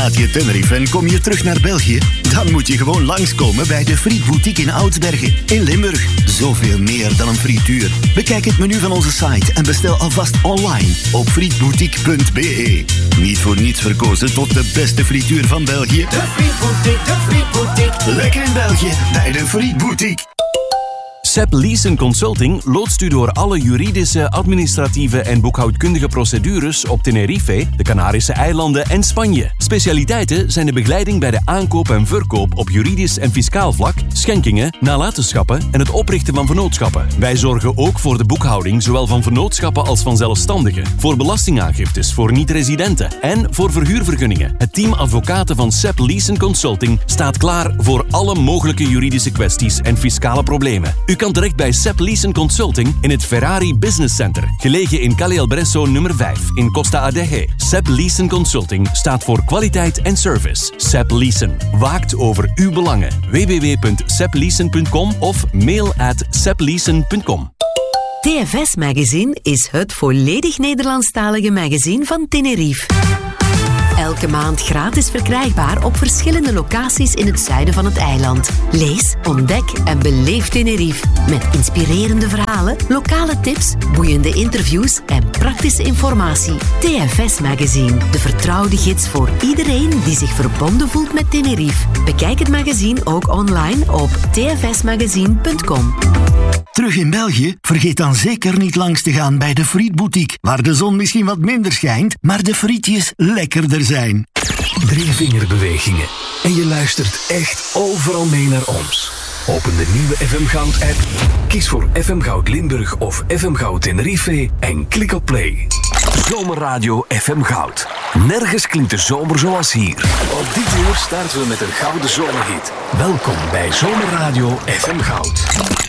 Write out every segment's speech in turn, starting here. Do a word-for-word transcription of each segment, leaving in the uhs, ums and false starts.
Verlaat je Tenerife en kom je terug naar België? Dan moet je gewoon langskomen bij de Friet Boutique in Oudsbergen in Limburg. Zoveel meer dan een frituur. Bekijk het menu van onze site en bestel alvast online op frietboutique punt b e. Niet voor niets verkozen tot de beste frituur van België. De Friet Boutique, de Friet Boutique. Lekker in België bij de Friet Boutique. Sepp Leeson Consulting loodst u door alle juridische, administratieve en boekhoudkundige procedures op Tenerife, de Canarische eilanden en Spanje. Specialiteiten zijn de begeleiding bij de aankoop en verkoop op juridisch en fiscaal vlak, schenkingen, nalatenschappen en het oprichten van vennootschappen. Wij zorgen ook voor de boekhouding zowel van vennootschappen als van zelfstandigen, voor belastingaangiftes voor niet-residenten en voor verhuurvergunningen. Het team advocaten van Sepp Leeson Consulting staat klaar voor alle mogelijke juridische kwesties en fiscale problemen. U kan terecht bij Sepp Leeson Consulting in het Ferrari Business Center, gelegen in Calle El Bresso nummer vijf in Costa Adeje. Sepp Leeson Consulting staat voor kwaliteit en service. Sepp Leeson waakt over uw belangen. w w w punt sepp leeson punt com of mail at sepp leeson punt com. T F S Magazine is het volledig Nederlandstalige magazine van Tenerife. Elke maand gratis verkrijgbaar op verschillende locaties in het zuiden van het eiland. Lees, ontdek en beleef Tenerife. Met inspirerende verhalen, lokale tips, boeiende interviews en praktische informatie. T F S Magazine, de vertrouwde gids voor iedereen die zich verbonden voelt met Tenerife. Bekijk het magazine ook online op t f s magazine punt com. Terug in België? Vergeet dan zeker niet langs te gaan bij de Friet Boutique, waar de zon misschien wat minder schijnt, maar de frietjes lekkerder zijn. Drie vingerbewegingen en je luistert echt overal mee naar ons. Open de nieuwe F M Goud app, kies voor F M Goud Limburg of F M Goud Tenerife en klik op play. Zomerradio F M Goud. Nergens klinkt de zomer zoals hier. Op dit uur starten we met een gouden zomerhit. Welkom bij Zomerradio F M Goud.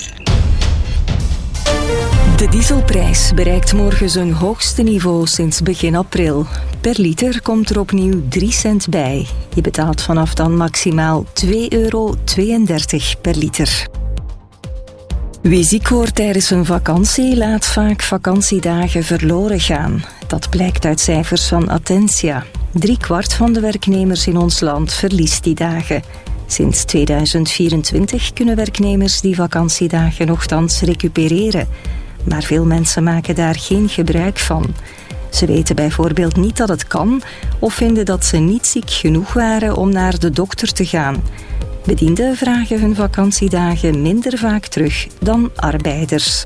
De dieselprijs bereikt morgen zijn hoogste niveau sinds begin april. Per liter komt er opnieuw drie cent bij. Je betaalt vanaf dan maximaal twee euro tweeëndertig per liter. Wie ziek wordt tijdens een vakantie, laat vaak vakantiedagen verloren gaan. Dat blijkt uit cijfers van Attentia. Drie kwart van de werknemers in ons land verliest die dagen. Sinds tweeduizend vierentwintig kunnen werknemers die vakantiedagen nochtans recupereren. Maar veel mensen maken daar geen gebruik van. Ze weten bijvoorbeeld niet dat het kan of vinden dat ze niet ziek genoeg waren om naar de dokter te gaan. Bedienden vragen hun vakantiedagen minder vaak terug dan arbeiders.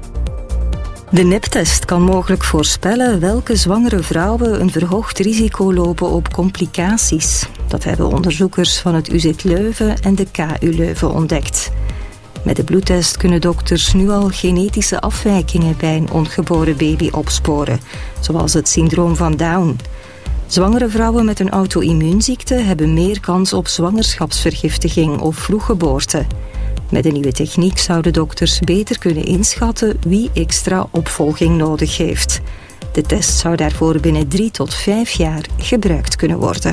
De neptest kan mogelijk voorspellen welke zwangere vrouwen een verhoogd risico lopen op complicaties. Dat hebben onderzoekers van het U Z Leuven en de K U Leuven ontdekt. Met de bloedtest kunnen dokters nu al genetische afwijkingen bij een ongeboren baby opsporen, zoals het syndroom van Down. Zwangere vrouwen met een auto-immuunziekte hebben meer kans op zwangerschapsvergiftiging of vroeggeboorte. Met de nieuwe techniek zouden dokters beter kunnen inschatten wie extra opvolging nodig heeft. De test zou daarvoor binnen drie tot vijf jaar gebruikt kunnen worden.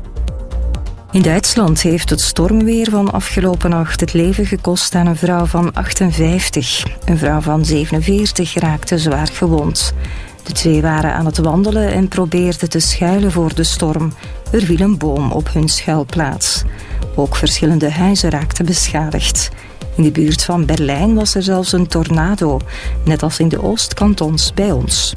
In Duitsland heeft het stormweer van afgelopen nacht het leven gekost aan een vrouw van achtenvijftig. Een vrouw van zevenenveertig raakte zwaar gewond. De twee waren aan het wandelen en probeerden te schuilen voor de storm. Er viel een boom op hun schuilplaats. Ook verschillende huizen raakten beschadigd. In de buurt van Berlijn was er zelfs een tornado, net als in de Oostkantons bij ons.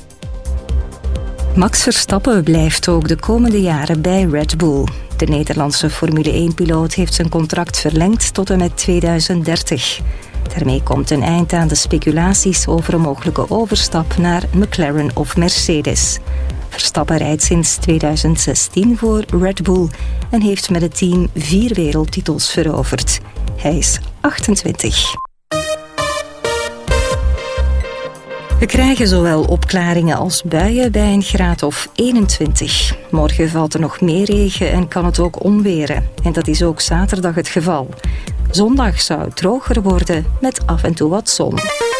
Max Verstappen blijft ook de komende jaren bij Red Bull. De Nederlandse Formule één-piloot heeft zijn contract verlengd tot en met tweeduizend dertig. Daarmee komt een eind aan de speculaties over een mogelijke overstap naar McLaren of Mercedes. Verstappen rijdt sinds tweeduizend zestien voor Red Bull en heeft met het team vier wereldtitels veroverd. Hij is achtentwintig. We krijgen zowel opklaringen als buien bij een graad of eenentwintig. Morgen valt er nog meer regen en kan het ook onweren. En dat is ook zaterdag het geval. Zondag zou het droger worden met af en toe wat zon.